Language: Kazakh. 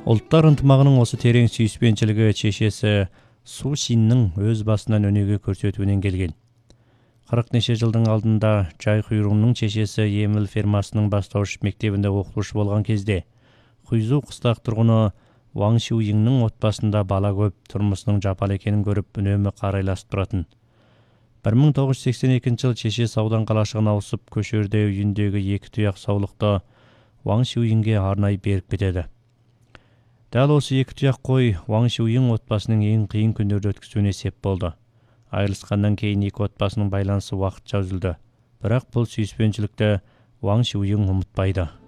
Ұлттар ынтымағының осы терең сүйіспеншілігі шешесі Су Шиннің өз басынан өнеге көрсетуінен келген. 40 неше жылдың алдында Жай Құйрұңның шешесі Еміл фермасының бастауыш мектебінде оқытушы болған кезде, Құйзу қыстақ тұрғыны Ваң Шиуйиңнің отбасында бала көп, тұрмысының жапал екенін көріп үнемі қарайласып тұратын. 1982 жыл шешесі аудан қалашығына ауысып, көшерде үйіндегі 2 тұяқ саулықты Ваң Шиуйиңге арнай беріп кетеді. Дәл осы 2 тұяқ қой Ваң Шиуйиң отбасының ең қиын күндерді өткізуіне сеп болды. Айырылысқаннан кейін екі отбасының байланысы уақытша үзілді. Бірақ бұл сүйіспеншілікті Ваң Шиуйиң ұмытпайды.